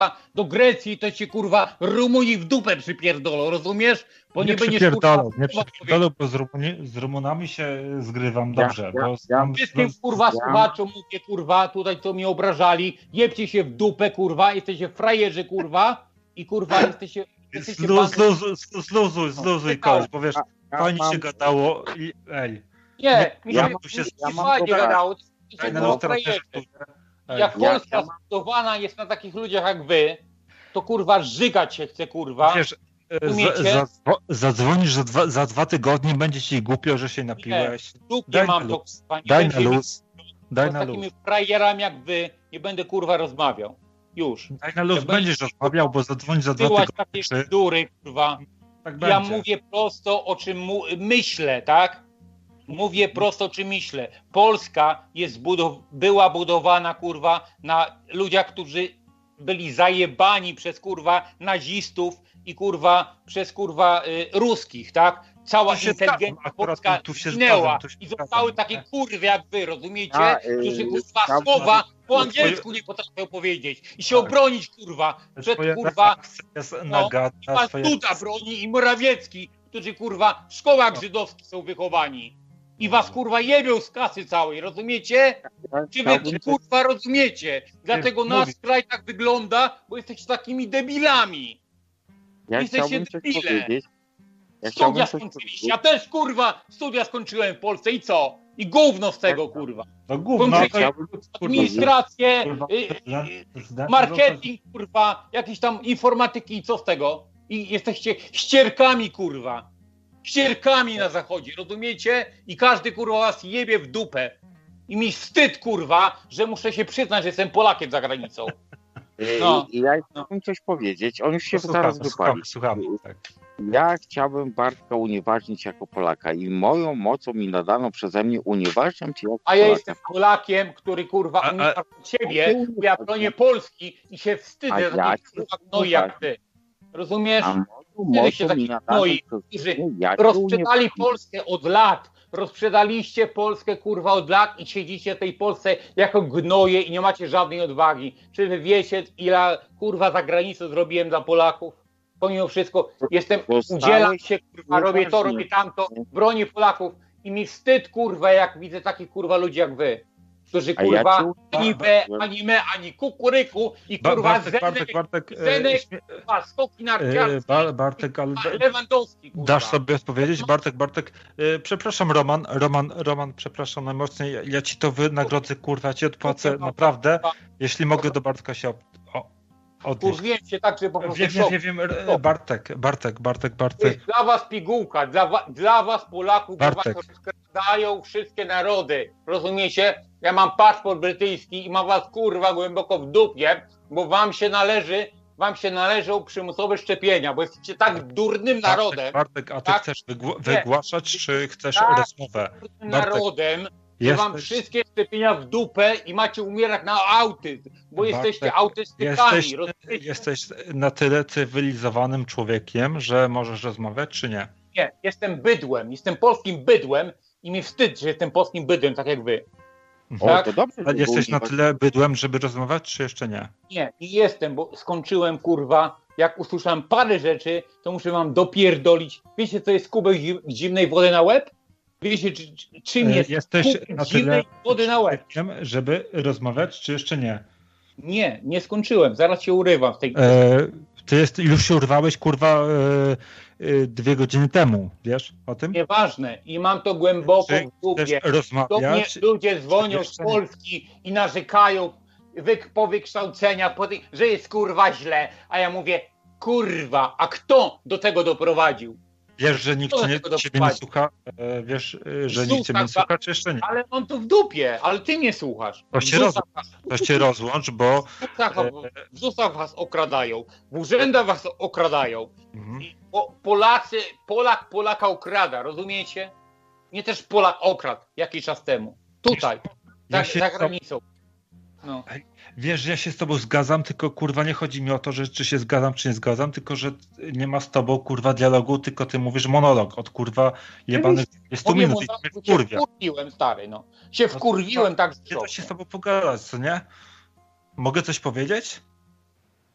do Grecji, to cię kurwa Rumuni w dupę przypierdolą, rozumiesz? Bo nie będziesz nie przypierdolą, bo z Rumunami się zgrywam dobrze. Wszystkim kurwa słuchaczom mówię, kurwa, tutaj co mnie obrażali, jebcie się w dupę, kurwa, jesteście frajerzy, kurwa, i kurwa jesteście Zluzuj kogoś, bo wiesz, fajnie się gadało i Nie, mi się fajnie gadało. Jak Polska zbudowana jest na takich ludziach jak wy, to kurwa żygać się chce, kurwa. Wiesz, zadzwonisz za 2 tygodnie, będzie ci głupio, że się napiłeś. Dupie mam to, kurwa. Daj na luz. Z takimi frajerami jak wy nie będę kurwa rozmawiał. Już. Daj na luz, będziesz rozmawiał, bo zadzwonisz za 2 tygodnie. Takie bzdury, kurwa. Tak ja mówię prosto o czym myślę, tak? Mówię prosto o czym myślę. Polska była budowana, kurwa, na ludziach, którzy byli zajebani przez, kurwa, nazistów i, kurwa, przez, kurwa, ruskich, tak? Cała inteligencja polska zginęła i zostały takie kurwy jak wy, rozumiecie? Którzy, kurwa, słowa po angielsku nie potrafią powiedzieć i się obronić, kurwa, przed, kurwa, Duda broni i Morawiecki, którzy, kurwa, w szkołach żydowskich są wychowani. I was, kurwa, jebią z kasy całej, rozumiecie? Czy wy, kurwa, rozumiecie? Dlatego nasz kraj tak wygląda, bo jesteście takimi debilami. Jesteście debile. Studia skończyliście. Ja też, kurwa, studia skończyłem w Polsce i co? I gówno z tego, kurwa. No gówno. Administrację, marketing, kurwa, jakieś tam informatyki i co z tego? I jesteście ścierkami, kurwa. Ścierkami na zachodzie, rozumiecie? I każdy, kurwa, was jebie w dupę. I mi wstyd, kurwa, że muszę się przyznać, że jestem Polakiem za granicą. No. I ja chciałbym coś powiedzieć. On już się zaraz wypali. Słucham, tak. Ja chciałbym Bartka unieważnić jako Polaka i moją mocą mi nadano przeze mnie unieważniam cię jako Polaka. A ja jestem Polakiem, który, kurwa, unieważnia ciebie, bo ja bronię Polski i się wstydzę za takich, kurwa, gnoi jak ty. Rozumiesz? Wstydzę się takich gnoi, którzy rozprzedali Polskę od lat. Rozprzedaliście Polskę, kurwa, od lat i siedzicie w tej Polsce jako gnoje i nie macie żadnej odwagi. Czy wy wiecie, ile, kurwa, za granicą zrobiłem dla Polaków? Pomimo wszystko, udzielam się, kurwa, robię to, robię tamto, bronię Polaków i mi wstyd, kurwa, jak widzę takich, kurwa, ludzi jak wy. Którzy, kurwa, ani me, ani kukuryku i, kurwa, Bartek, skoki narciarskie, Bartek, ale Lewandowski, kurwa. Dasz sobie powiedzieć, Bartek, przepraszam, Roman, przepraszam najmocniej, ja ci to wynagrodzę, kurwa, ci odpłacę, naprawdę, jeśli mogę do Bartka się odnieść. Kurwiłem się tak, że po prostu Wiem, Bartek. Dla was pigułka, dla was Polaków, dla was rozkradają wszystkie narody, rozumiecie? Ja mam paszport brytyjski i mam was, kurwa, głęboko w dupie, bo wam się należą przymusowe szczepienia, bo jesteście tak durnym narodem. Bartek, a ty chcesz wygłaszać, czy chcesz rozmowę? Narodem, że wam wszystkie szczepienia w dupę i macie umierać na autyzm, bo jesteście autystykami. Jesteś na tyle cywilizowanym człowiekiem, że możesz rozmawiać, czy nie? Nie, jestem bydłem, jestem polskim bydłem i mi wstyd, że jestem polskim bydłem, tak jak wy. Tak? To dobrze, jesteś na tyle bydłem, żeby rozmawiać, czy jeszcze nie? Nie jestem, bo skończyłem, kurwa, jak usłyszałem parę rzeczy, to muszę wam dopierdolić. Wiecie, co jest kubek zimnej wody na łeb? Wiecie, czym jest kubek zimnej wody na łeb? Żeby rozmawiać, czy jeszcze nie? Nie skończyłem, zaraz się urywam w tej... Ty już się urwałeś, kurwa, 2 godziny temu, wiesz o tym? Nieważne i mam to głęboko w dupie. Do mnie ludzie dzwonią z Polski i narzekają po wykształceniach, że jest, kurwa, źle, a ja mówię, kurwa, a kto do tego doprowadził? Wiesz, że nikt ciebie nie słucha? Wiesz, że nikt ciebie nie słucha, czy jeszcze nie? Ale on to w dupie, ale ty nie słuchasz. To się rozłącz, bo... W ZUS-ach was okradają, w urzędach was okradają. Polaka okrada, rozumiecie? Mnie też Polak okradł jakiś czas temu. Tutaj, za granicą. No. Wiesz, ja się z tobą zgadzam, tylko, kurwa, nie chodzi mi o to, że czy się zgadzam, czy nie zgadzam, tylko, że nie ma z tobą, kurwa, dialogu, tylko ty mówisz monolog od, kurwa, jebanych 20 minut i mnie wkurwia. Się wkurwiłem, stary, no. Się wkurwiłem tak. Nie da się z tobą pogadać, co nie? Mogę coś powiedzieć?